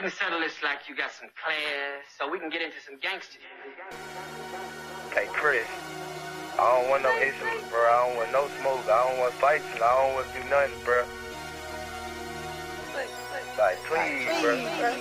can settle this like you got some class, so we can get into some gangster. Hey, Chris, I don't want no issues, bro. I don't want no smoke. I don't want fights. I don't want to do nothing, bro. Like, please, bro.